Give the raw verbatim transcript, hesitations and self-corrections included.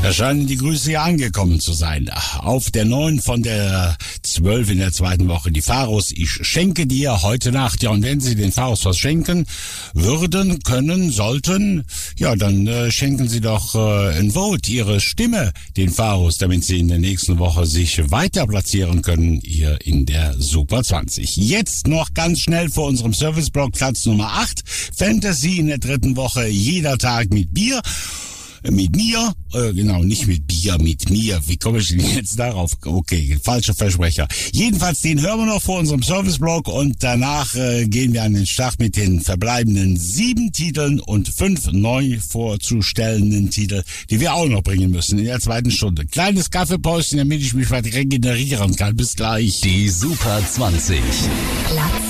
Da scheinen die Grüße ja angekommen zu sein. Auf der neun von der zwölf in der zweiten Woche die Pharos. Ich schenke dir heute Nacht. Ja, und wenn Sie den Pharos was schenken würden, können, sollten, ja, dann äh, schenken Sie doch äh, ein Vote, Ihre Stimme den Pharos, damit Sie in der nächsten Woche sich weiter platzieren können hier in der Super zwanzig. Jetzt noch ganz schnell vor unserem Serviceblock Platz Nummer acht. Fantasy in der dritten Woche, jeder Tag mit Bier. Mit mir, äh, genau, nicht mit Bier, mit mir. Wie komme ich denn jetzt darauf? Okay, falscher Versprecher. Jedenfalls, den hören wir noch vor unserem Serviceblock und danach äh, gehen wir an den Start mit den verbleibenden sieben Titeln und fünf neu vorzustellenden Titel, die wir auch noch bringen müssen in der zweiten Stunde. Kleines Kaffeepäuschen, damit ich mich weiter regenerieren kann. Bis gleich. Die Super zwanzig. Platz